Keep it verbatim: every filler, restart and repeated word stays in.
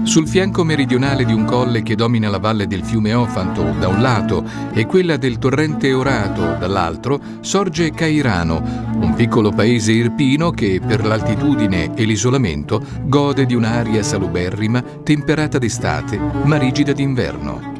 Sul fianco meridionale di un colle che domina la valle del fiume Ofanto da un lato e quella del torrente Orato dall'altro, sorge Cairano, un piccolo paese irpino che per l'altitudine e l'isolamento gode di un'aria saluberrima temperata d'estate ma rigida d'inverno.